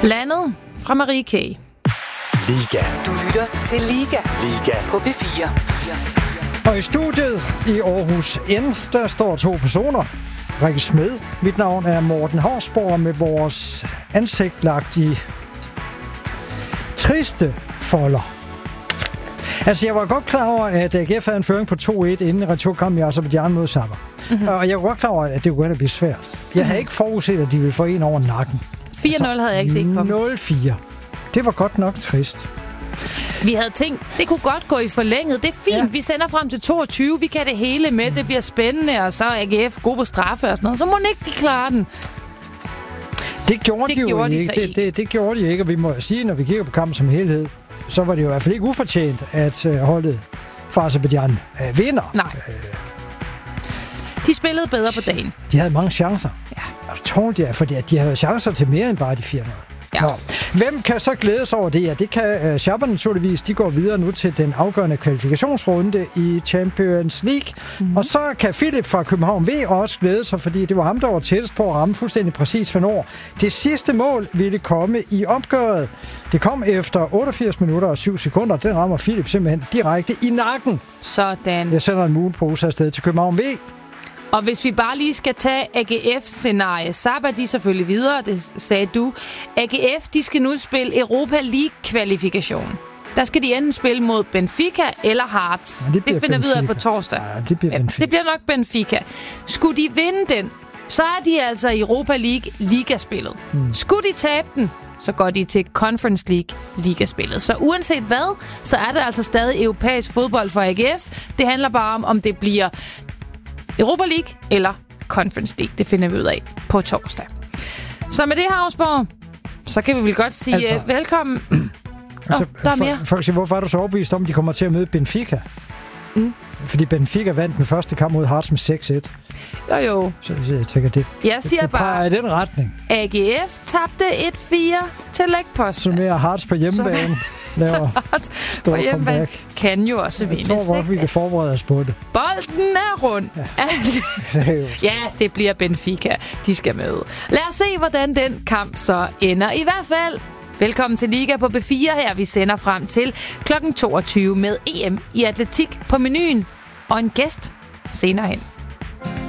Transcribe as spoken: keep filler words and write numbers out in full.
Landet fra Marie K. Liga. Du lytter til Liga. Liga. På P fire. Og i studiet i Aarhus N, der står to personer. Rikke Smed. Mit navn er Morten Hausborg med vores ansigt lagt i triste folder. Altså, jeg var godt klar over, at A G F havde en føring på to et inden returkampen i Aserbajdsjan mod Sabah. Mm-hmm. Og jeg var godt klar over, at det kunne blive svært. Jeg havde ikke forudset, at de ville få en over nakken. fire nul altså, havde jeg ikke set komme. nul fire. Det var godt nok trist. Vi havde tænkt, det kunne godt gå i forlænget. Det er fint, ja. Vi sender frem til toogtyve. Vi kan det hele med. Det bliver spændende, og så er A G F god på straffe og sådan noget. Så må ikke de klare den. Det gjorde det de jo gjorde ikke. De det, det, det gjorde de ikke, og vi må sige, når vi kigger på kampen som helhed, så var det jo i hvert fald ikke ufortjent, at uh, holdet fra Aserbajdsjan uh, vinder. Nej. De spillede bedre på dagen. De havde mange chancer. Ja. Og det tålte jeg, fordi de havde chancer til mere end bare de fire nul. Ja. Nå. Hvem kan så glædes over det? Ja, det kan uh, Shabba naturligvis. De går videre nu til den afgørende kvalifikationsrunde i Champions League. Mm-hmm. Og så kan Philip fra København V også glæde sig, fordi det var ham, der var tættest på at ramme fuldstændig præcis hvornår det sidste mål ville komme i opgøret. Det kom efter otteogfirs minutter og syv sekunder. Den rammer Philip simpelthen direkte i nakken. Sådan. Jeg sender en moonpose afsted til København V. Og hvis vi bare lige skal tage A G F-scenarie, Sabah de selvfølgelig videre, det sagde du. A G F, de skal nu spille Europa League-kvalifikation. Der skal de enten spille mod Benfica eller Hearts. Ja, det, det finder vi ud af på torsdag. Ja, det bliver Benfica. Ja, det bliver nok Benfica. Skulle de vinde den, så er de altså i Europa League ligaspillet. Hmm. Skulle de tabe den, så går de til Conference League ligaspillet. Så uanset hvad, så er det altså stadig europæisk fodbold for A G F. Det handler bare om, om det bliver Europa League eller Conference League. Det finder vi ud af på torsdag. Så med det her, Hausborg, så kan vi vel godt sige altså, velkommen. Altså, oh, der er mere. Folk siger, hvorfor er du så overbevist om, at de kommer til at møde Benfica? Mm. Fordi Benfica vandt den første kamp mod Hearts med seks et. Jo, jo. Så jeg tænker, det, jeg siger det, det bare, i den retning. A G F tabte et fire til lægposten. Så mere Hearts på hjemmebane. Så stor hjemmebane kan jo også vinde. Jeg tror godt, vi kan forberede os på det. Bolden er rund. Ja. Ja, det bliver Benfica. De skal møde. Lad os se, hvordan den kamp så ender. I hvert fald, velkommen til Liga på B fire her. Vi sender frem til klokken toogtyve med E M i atletik på menuen. Og en gæst senere hen.